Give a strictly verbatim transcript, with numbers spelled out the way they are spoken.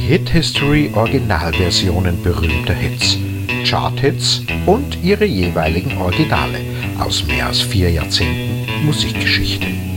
Hit History Originalversionen berühmter Hits, Charthits und ihre jeweiligen Originale aus mehr als vier Jahrzehnten Musikgeschichte.